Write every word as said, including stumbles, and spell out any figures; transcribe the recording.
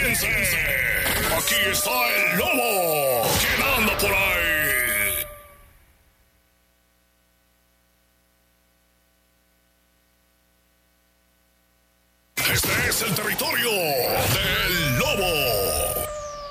Prepárense. Aquí está el lobo. ¿Quién anda por ahí? Este es el territorio del lobo.